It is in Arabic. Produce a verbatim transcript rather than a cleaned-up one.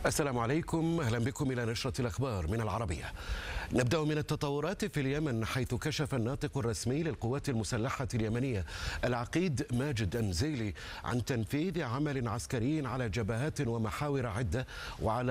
السلام عليكم، أهلا بكم إلى نشرة الأخبار من العربية. نبدأ من التطورات في اليمن، حيث كشف الناطق الرسمي للقوات المسلحة اليمنية العقيد ماجد أنزيلي عن تنفيذ عمل عسكري على جبهات ومحاور عدة وعلى